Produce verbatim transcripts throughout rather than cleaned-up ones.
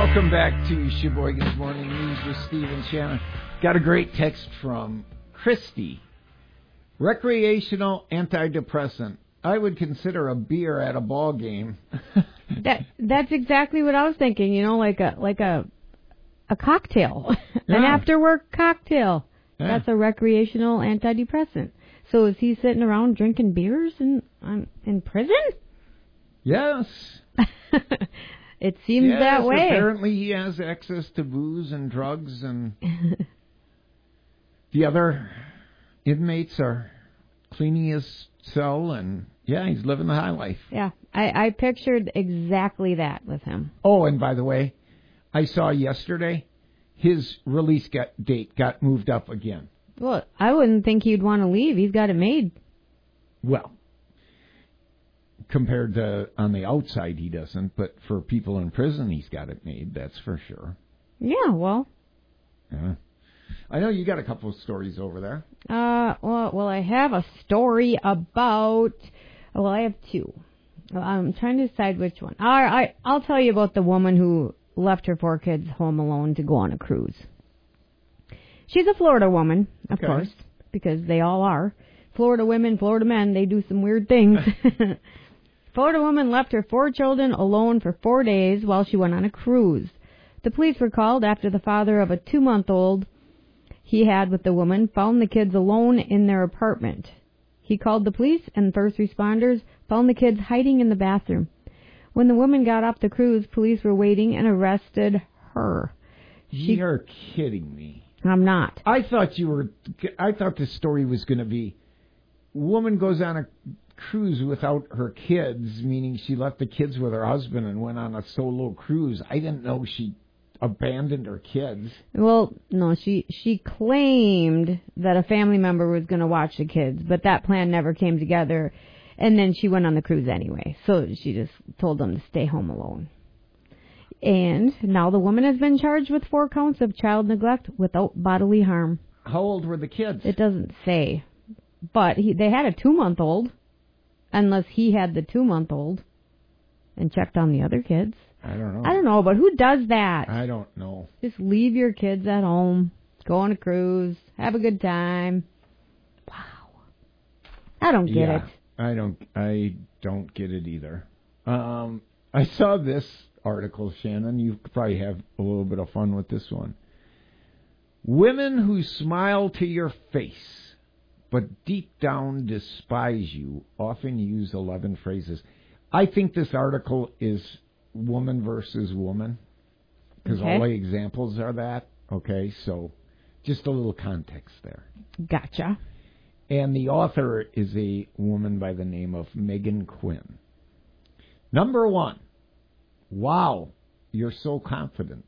Welcome back to Sheboygan's Morning News with Steve and Shannon. Got a great text from Christy. Recreational antidepressant. I would consider a beer at a ball game. that that's exactly what I was thinking. You know, like a like a a cocktail, yeah. An after work cocktail. Yeah. That's a recreational antidepressant. So is he sitting around drinking beers in um, in prison? Yes. It seems yes, that way. Apparently he has access to booze and drugs, and the other inmates are cleaning his cell, and yeah, he's living the high life. Yeah, I, I pictured exactly that with him. Oh, and by the way, I saw yesterday his release got, date got moved up again. Well, I wouldn't think he'd want to leave. He's got it made. Well, compared to on the outside, he doesn't. But for people in prison, he's got it made. That's for sure. Yeah, well. Yeah. I know you got a couple of stories over there. Uh, well, well, I have a story about. Well, I have two. I'm trying to decide which one. All right, I'll tell you about the woman who left her four kids home alone to go on a cruise. She's a Florida woman, of okay. course, because they all are. Florida women, Florida men, they do some weird things. Florida woman left her four children alone for four days while she went on a cruise. The police were called after the father of a two-month-old he had with the woman found the kids alone in their apartment. He called the police, and first responders found the kids hiding in the bathroom. When the woman got off the cruise, police were waiting and arrested her. She, You're kidding me. I'm not. I thought you were. I thought the story was going to be, woman goes on a cruise without her kids, meaning she left the kids with her husband and went on a solo cruise. I didn't know she abandoned her kids. Well, no, she she claimed that a family member was going to watch the kids, but that plan never came together, and then she went on the cruise anyway. So she just told them to stay home alone. And now the woman has been charged with four counts of child neglect without bodily harm. How old were the kids? It doesn't say, but he, they had a two-month-old. Unless he had the two-month-old and checked on the other kids. I don't know. I don't know, but who does that? I don't know. Just leave your kids at home, go on a cruise, have a good time. Wow. I don't get yeah, it. I don't I don't get it either. Um, I saw this article, Shannon. You probably have a little bit of fun with this one. Women who smile to your face but deep down despise you often use eleven phrases. I think this article is woman versus woman because okay. all the examples are that. Okay, so just a little context there. Gotcha. And the author is a woman by the name of Megan Quinn. Number one, wow, you're so confident.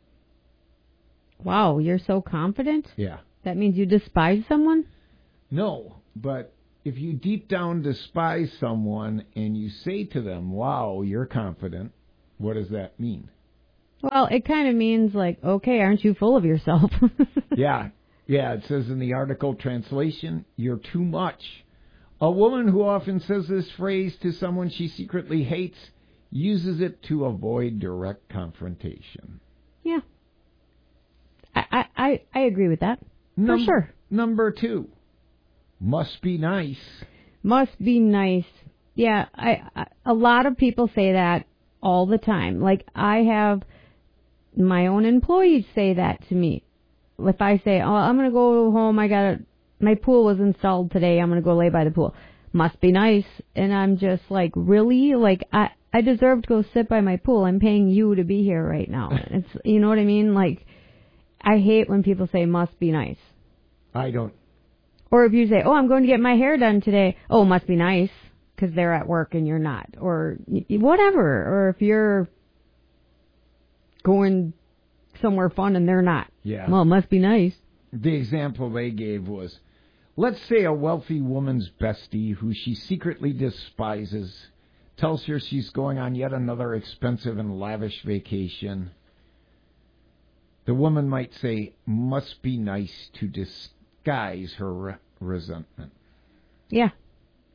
Wow, you're so confident? Yeah. That means you despise someone? No, but if you deep down despise someone and you say to them, wow, you're confident, what does that mean? Well, it kind of means like, okay, aren't you full of yourself? yeah, yeah, it says in the article translation, you're too much. A woman who often says this phrase to someone she secretly hates uses it to avoid direct confrontation. Yeah. I, I, I agree with that, Num- for sure. Number two. Must be nice. Must be nice. Yeah, I, I a lot of people say that all the time. Like, I have my own employees say that to me. If I say, oh, I'm going to go home, I got my pool was installed today, I'm going to go lay by the pool. Must be nice. And I'm just like, really? Like, I, I deserve to go sit by my pool. I'm paying you to be here right now. It's, you know what I mean? Like, I hate when people say must be nice. I don't. Or if you say, oh, I'm going to get my hair done today. Oh, must be nice because they're at work and you're not. Or whatever. Or if you're going somewhere fun and they're not. Yeah. Well, it must be nice. The example they gave was, let's say a wealthy woman's bestie who she secretly despises tells her she's going on yet another expensive and lavish vacation. The woman might say, must be nice to disguise her re- resentment. Yeah.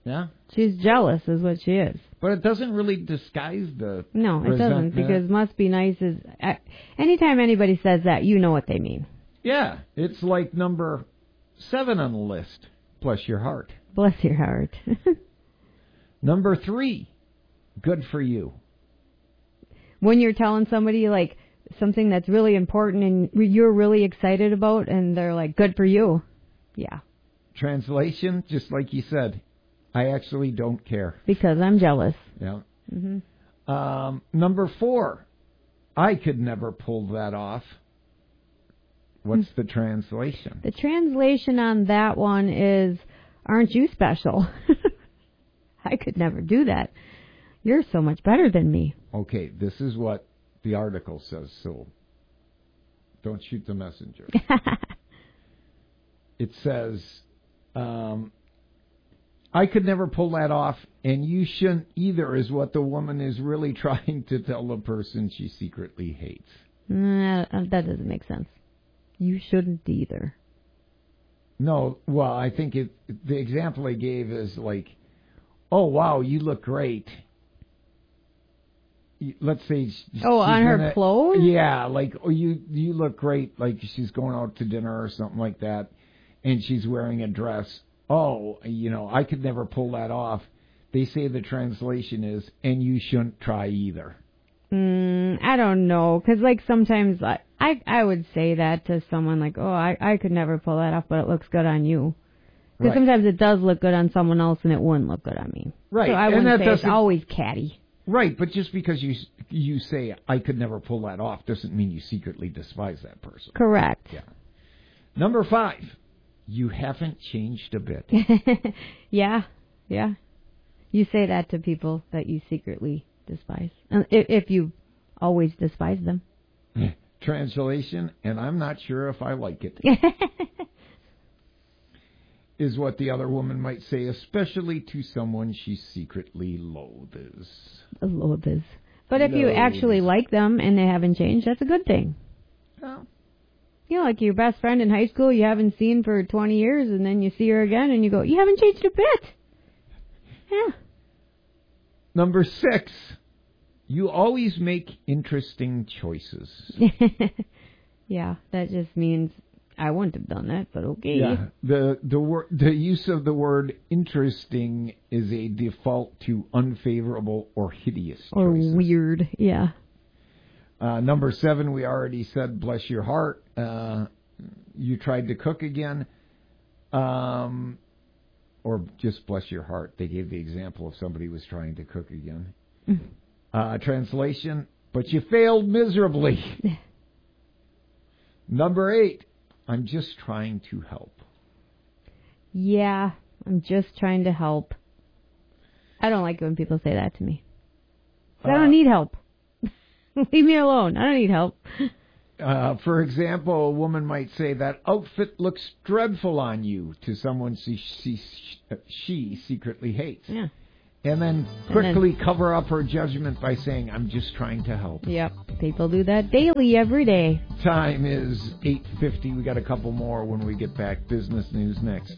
Yeah. She's jealous is what she is. But it doesn't really disguise the No, it doesn't, resentment. because must be nice is... Uh, anytime anybody says that, you know what they mean. Yeah, it's like number seven on the list. Bless your heart. Bless your heart. Number three, good for you. When you're telling somebody, like, something that's really important and you're really excited about, and they're like, good for you. Yeah. Translation, just like you said, I actually don't care. Because I'm jealous. Yeah. Mm-hmm. Um, number four, I could never pull that off. What's the translation? The translation on that one is, aren't you special? I could never do that. You're so much better than me. Okay, this is what the article says, so don't shoot the messenger. It says, um, I could never pull that off, and you shouldn't either, is what the woman is really trying to tell the person she secretly hates. Nah, that doesn't make sense. You shouldn't either. No, well, I think it, the example I gave is like, oh, wow, you look great. Let's say... She, oh, on her gonna, clothes? Yeah, like, oh, you, you look great, like she's going out to dinner or something like that, and she's wearing a dress. Oh, you know, I could never pull that off. They say the translation is, and you shouldn't try either. Mm, I don't know, because like sometimes I, I I would say that to someone like, oh, I, I could never pull that off, but it looks good on you. Because right. Sometimes it does look good on someone else, and it wouldn't look good on me. Right. So I and wouldn't that say it's always catty. Right, but just because you you say I could never pull that off doesn't mean you secretly despise that person. Correct. Yeah. Number five, you haven't changed a bit. yeah, yeah. You say that to people that you secretly despise, if, if you always despise them. Translation, and I'm not sure if I like it, is what the other woman might say, especially to someone she secretly loathes. Loathes. But if loathes. you actually like them and they haven't changed, that's a good thing. Oh. You know, like your best friend in high school you haven't seen for twenty years, and then you see her again and you go, you haven't changed a bit. Yeah. Number six, you always make interesting choices. Yeah, that just means I wouldn't have done that, but okay. Yeah, the the word the use of the word interesting is a default to unfavorable or hideous or choices. Weird. Yeah. Uh, number seven, we already said, bless your heart. Uh, you tried to cook again. Um. Or just bless your heart. They gave the example of somebody was trying to cook again. Mm-hmm. Uh, translation, but you failed miserably. Number eight, I'm just trying to help. Yeah, I'm just trying to help. I don't like it when people say that to me. Uh, I don't need help. Leave me alone. I don't need help. Uh, for example, a woman might say, that outfit looks dreadful on you, to someone she, she, she secretly hates. Yeah. And then quickly and then, cover up her judgment by saying, I'm just trying to help. Yep. People do that daily, every day. Time is eight fifty. We got a couple more when we get back. Business news next.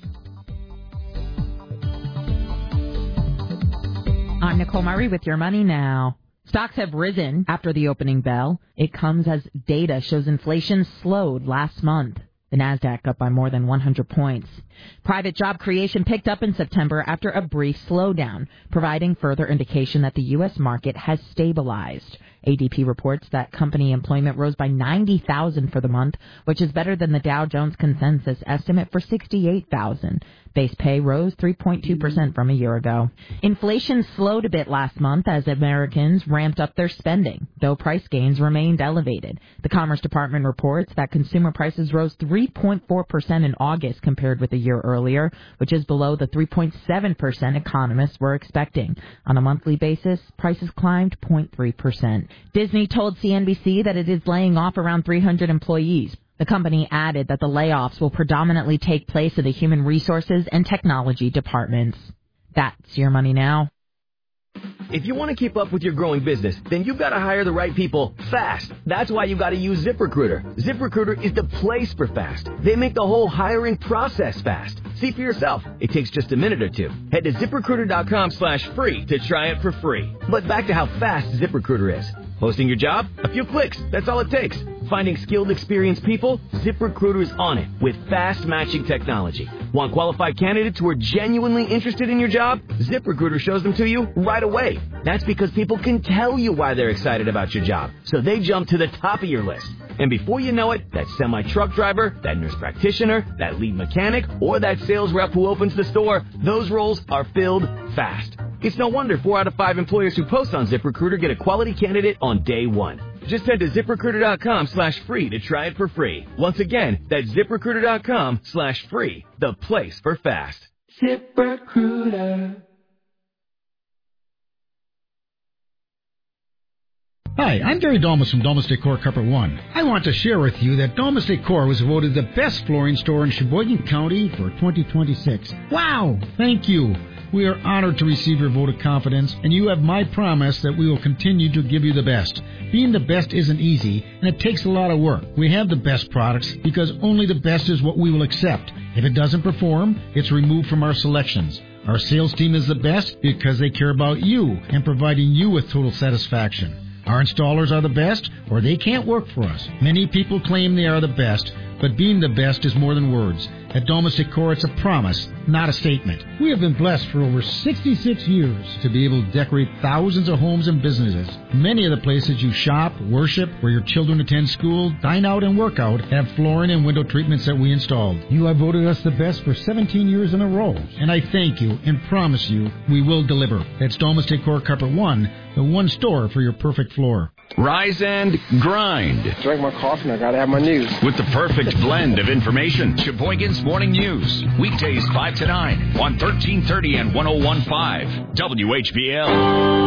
I'm Nicole Murray with Your Money Now. Stocks have risen after the opening bell. It comes as data shows inflation slowed last month. The Nasdaq up by more than one hundred points. Private job creation picked up in September after a brief slowdown, providing further indication that the U S market has stabilized. A D P reports that company employment rose by ninety thousand for the month, which is better than the Dow Jones consensus estimate for sixty-eight thousand. Base pay rose three point two percent from a year ago. Inflation slowed a bit last month as Americans ramped up their spending, though price gains remained elevated. The Commerce Department reports that consumer prices rose three point four percent in August compared with a year earlier, which is below the three point seven percent economists were expecting. On a monthly basis, prices climbed zero point three percent. Disney told C N B C that it is laying off around three hundred employees. The company added that the layoffs will predominantly take place in the human resources and technology departments. That's Your Money Now. If you want to keep up with your growing business, then you've got to hire the right people fast. That's why you got to use ZipRecruiter. ZipRecruiter is the place for fast. They make the whole hiring process fast. See for yourself. It takes just a minute or two. Head to ZipRecruiter.com slash free to try it for free. But back to how fast ZipRecruiter is. Posting your job? A few clicks. That's all it takes. Finding skilled, experienced people? ZipRecruiter is on it with fast matching technology. Want qualified candidates who are genuinely interested in your job? ZipRecruiter shows them to you right away. That's because people can tell you why they're excited about your job, so they jump to the top of your list. And before you know it, that semi-truck driver, that nurse practitioner, that lead mechanic, or that sales rep who opens the store, those roles are filled fast. It's no wonder four out of five employers who post on ZipRecruiter get a quality candidate on day one. Just head to ZipRecruiter.com slash free to try it for free. Once again, that's ZipRecruiter.com slash free, the place for fast. ZipRecruiter. Hi, I'm Gary Dolmas from Dolmas Decor Carpet One. I want to share with you that Dolmas Decor was voted the best flooring store in Sheboygan County for twenty twenty-six. Wow! Thank you. We are honored to receive your vote of confidence, and you have my promise that we will continue to give you the best. Being the best isn't easy, and it takes a lot of work. We have the best products because only the best is what we will accept. If it doesn't perform, it's removed from our selections. Our sales team is the best because they care about you and providing you with total satisfaction. Our installers are the best, or they can't work for us. Many people claim they are the best, but being the best is more than words. At Dolmas Decor, it's a promise, not a statement. We have been blessed for over sixty-six years to be able to decorate thousands of homes and businesses. Many of the places you shop, worship, where your children attend school, dine out, and work out have flooring and window treatments that we installed. You have voted us the best for seventeen years in a row, and I thank you and promise you we will deliver. That's Dolmas Decor Carpet One, the one store for your perfect floor. Rise and grind. Drink my coffee and I gotta have my news. With the perfect blend of information. Sheboygan's Morning News. Weekdays five to nine on thirteen thirty and one oh one point five W H B L.